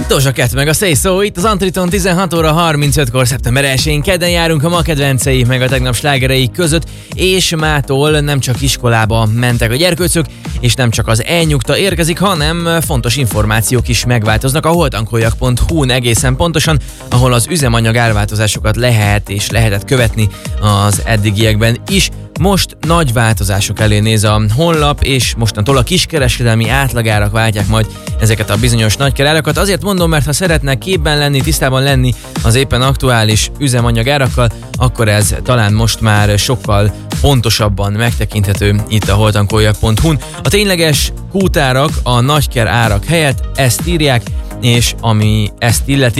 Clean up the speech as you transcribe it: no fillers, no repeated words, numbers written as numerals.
Doja Cat meg a Say So, itt az Antriton 16 óra 35-kor, szeptember 1-én kedden járunk a ma kedvencei meg a tegnap slágerei között, és mától nem csak iskolába mentek a gyerkőcök, és nem csak az elnyugta érkezik, hanem fontos információk is megváltoznak a holtankoljak.hu-n egészen pontosan, ahol az üzemanyag árváltozásokat lehet és lehetett követni az eddigiekben is. Most nagy változások elé néz a honlap, és mostantól a kiskereskedelmi átlagárak váltják majd ezeket a bizonyos nagykerárakat. Azért mondom, mert ha szeretnek képben lenni, tisztában lenni az éppen aktuális üzemanyagárakkal, akkor ez talán most már sokkal pontosabban megtekinthető itt a holtankoljak.hu-n. A tényleges kútárak a nagyker árak helyett ezt írják, és ami ezt illeti,